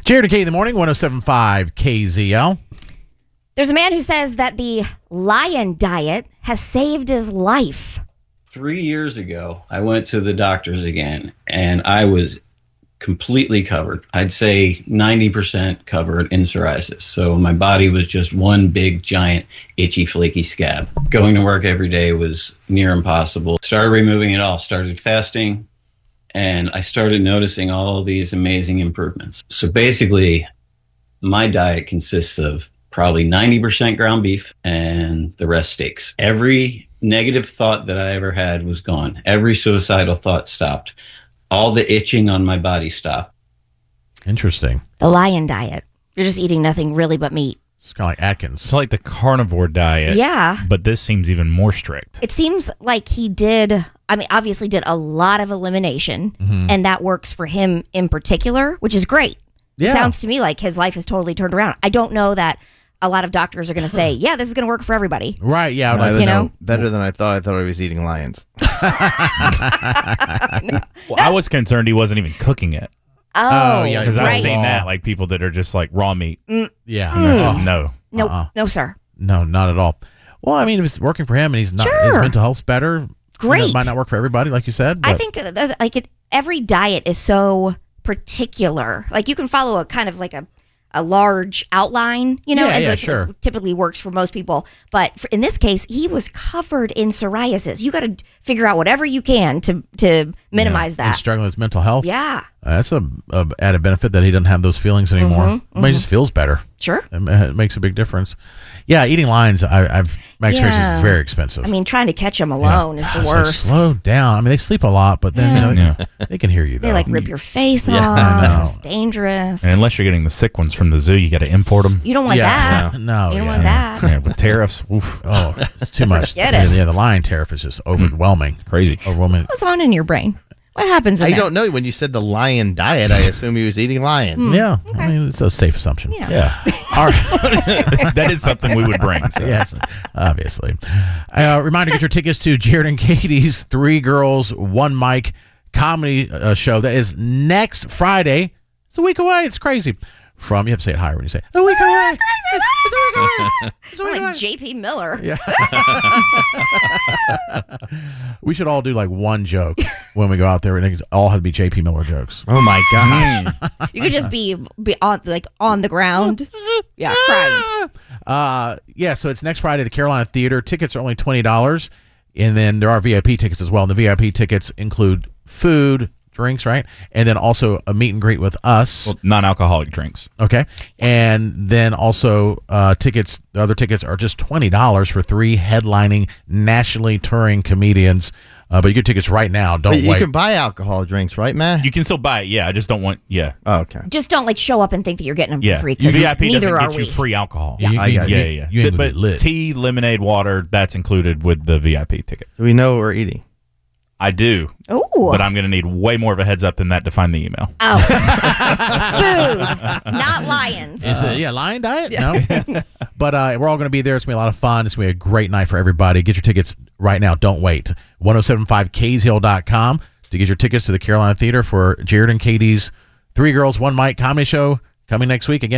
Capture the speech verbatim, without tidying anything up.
Jared and Kate in the morning, one oh seven point five K Z L. There's a man who says that the lion diet has saved his life. Three years ago, I went to the doctors again, and I was completely covered. I'd say ninety percent covered in psoriasis. So my body was just one big, giant, itchy, flaky scab. Going to work every day was near impossible. Started removing it all, started fasting, and I started noticing all these amazing improvements. So basically, my diet consists of probably ninety percent ground beef and the rest steaks. Every negative thought that I ever had was gone. Every suicidal thought stopped. All the itching on my body stopped. Interesting. The lion diet. You're just eating nothing really but meat. It's kind of like Atkins. It's like the carnivore diet. Yeah. But this seems even more strict. It seems like he did, I mean, obviously did a lot of elimination, mm-hmm. and that works for him in particular, which is great. Yeah. It sounds to me like his life has totally turned around. I don't know that a lot of doctors are going to say, yeah, this is going to work for everybody. Right, yeah. No, Like, you know? Better than I thought. I thought I was eating lions. no. Well, I was concerned he wasn't even cooking it. Oh, Oh, yeah, Because right. I've seen that, like people that are just like raw meat. Mm. yeah. And I said, no. No, Uh-uh. no, sir. No, not at all. Well, I mean, if it's working for him and he's not, his Sure. mental health's better. You know, Great. it might not work for everybody, like you said. I but- think uh, th- like it, every diet is so particular. Like you can follow a kind of like a, a large outline, you know, Yeah, and yeah, which sure. typically works for most people. But for, in this case, he was covered in psoriasis. You got to figure out whatever you can to to minimize and that. struggling with his mental health. Yeah, Uh, that's a, a added benefit that he doesn't have those feelings anymore. Mm-hmm, I mean, he just feels better. sure. It, it makes a big difference. Yeah, eating lions, I, I've my experience Yeah. is very expensive. I mean, trying to catch them alone is the It's like, worst. slow down. I mean, they sleep a lot, but then you know, Yeah. they can hear you. Though. They like rip your face Yeah, off. I know. It's dangerous. And unless you're getting the sick ones from the zoo, you got to import them. you don't want yeah, that. no, You don't yeah. want that. Yeah, with tariffs, oof, Oh, it's too much. Forget it. Yeah, the lion tariff is just overwhelming. crazy. Overwhelming. What's on in your brain? What happens in I there? don't know. When you said the lion diet, I assume he was eating lion. Yeah, I mean, it's a safe assumption. Yeah. Yeah. All right. That is something we would bring. So. Yes, obviously. Uh, reminder, get your tickets to Jared and Katie's Three Girls, One Mic comedy uh, show that is next Friday. It's a week away. It's crazy. From, you have to say it higher when you say, a week away. It's a week away. It's a week Like away. J P Miller. Yeah. We should all do like one joke when we go out there, and it all have to be J P Miller jokes. Oh my gosh! You could just be be on like on the ground. Yeah, crying. Uh, yeah, so it's next Friday at the Carolina Theater. Tickets are only twenty dollars, and then there are V I P tickets as well. And the V I P tickets include food, drinks, right? And then also a meet and greet with us. Well, non-alcoholic drinks. Okay. And then also uh, tickets, the other tickets are just twenty dollars for three headlining, nationally touring comedians. Uh, but you get tickets right now. Don't But you wait. can buy alcohol drinks, right, Matt? You can still buy it. Yeah, I just don't want. Yeah, Oh, okay. Just don't like show up and think that you're getting them yeah. for free. 'Cause V I P neither doesn't are get we. you free alcohol. You- you- I you- got yeah, it. yeah, yeah. You ain't gonna but get lit. tea, lemonade, water, that's included with the V I P ticket. Do we know what we're eating? I do, Ooh. but I'm going to need way more of a heads up than that to find the email. Oh. Food, not lions. Is it, yeah, lion diet? No. But uh, we're all going to be there. It's going to be a lot of fun. It's going to be a great night for everybody. Get your tickets right now. Don't wait. ten seventy-five K Z L dot com to get your tickets to the Carolina Theater for Jared and Katie's Three Girls, One Mic comedy show coming next week. Again,